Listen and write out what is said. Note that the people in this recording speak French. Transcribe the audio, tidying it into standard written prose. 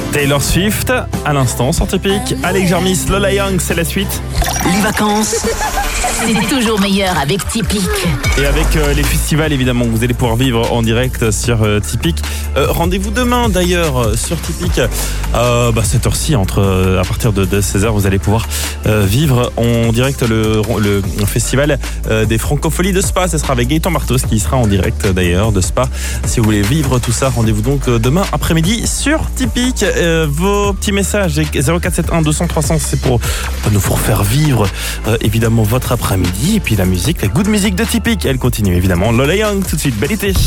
Taylor Swift, à l'instant, sur Typique. Alex Jarmis, Lola Young, c'est la suite. Les vacances, c'est toujours meilleur avec Typique. Et avec les festivals, évidemment, vous allez pouvoir vivre en direct sur Typique. Rendez-vous demain, d'ailleurs, sur Typique. Cette heure-ci, à partir de 16h, vous allez pouvoir vivre en direct le festival des Francopholies de Spa. Ce sera avec Gaëtan Martos qui sera en direct, d'ailleurs, de Spa. Si vous voulez vivre tout ça, rendez-vous donc demain après-midi sur Typique. Vos petits messages 0471 200 300, c'est pour nous faire vivre évidemment votre après-midi. Et puis la musique, la good musique de Typique, elle continue évidemment. Lola Young tout de suite, belle été.